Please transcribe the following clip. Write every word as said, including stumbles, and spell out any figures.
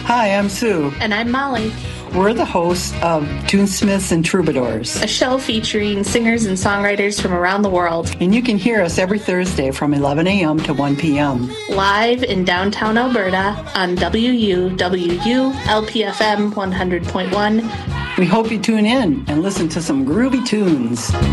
Hi, I'm Sue. And I'm Molly. We're the hosts of Tunesmiths and Troubadours, a show featuring singers and songwriters from around the world. And you can hear us every Thursday from eleven a.m. to one p.m. live in downtown Alberta on W U W U L P F M one hundred point one. We hope you tune in and listen to some groovy tunes.